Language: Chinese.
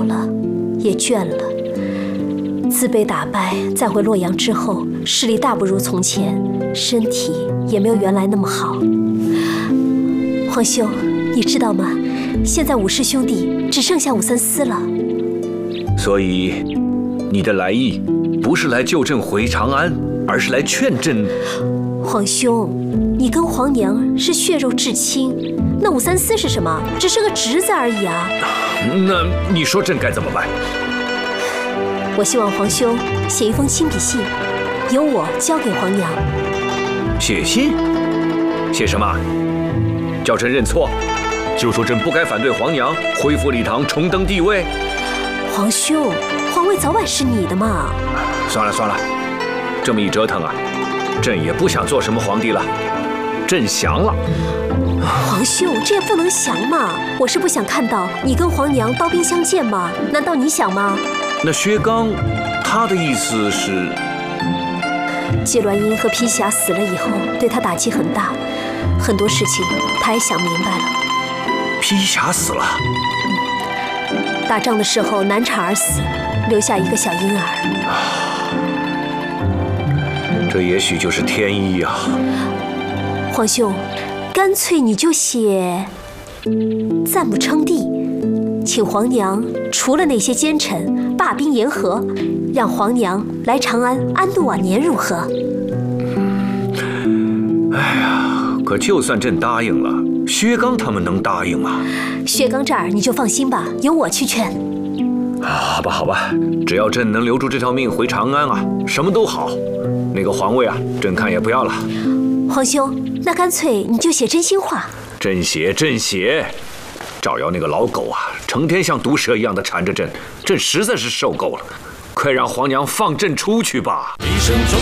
了，也倦了。自被打败，再回洛阳之后，视力大不如从前，身体也没有原来那么好。皇兄，你知道吗？现在武氏兄弟只剩下武三思了。 所以，你的来意不是来救朕回长安，而是来劝朕。 皇兄，你跟皇娘是血肉至亲，那武三思是什么？只是个侄子而已啊。 那你说朕该怎么办？ 我希望皇兄写一封亲笔信，由我交给皇娘。 写信？写什么？叫朕认错？就说朕不该反对皇娘恢复礼堂，重登帝位？ 皇兄，皇位早晚是你的嘛。 算了算了，这么一折腾啊，朕也不想做什么皇帝了。朕降了。 皇兄，这也不能降嘛！我是不想看到你跟皇娘刀兵相见嘛？难道你想吗？ 那薛刚，他的意思是， 季鸾英和披霞死了以后，对他打击很大，很多事情他也想明白了。 披霞死了。 打仗的时候难产而死，留下一个小婴儿。 这也许就是天意啊。 皇兄，干脆你就写赞不称帝，请皇娘除了那些奸臣，罢兵言和，让皇娘来长安安度晚年，如何？ 哎呀，可就算朕答应了，薛刚他们能答应吗？ 薛刚这儿你就放心吧，由我去劝。 好吧，好吧，只要朕能留住这条命回长安啊，什么都好。那个皇位啊，朕看也不要了。 皇兄，那干脆你就写真心话。 朕写，朕写。赵瑶那个老狗啊，成天像毒蛇一样的缠着朕，朕实在是受够了。快让皇娘放朕出去吧！一生忠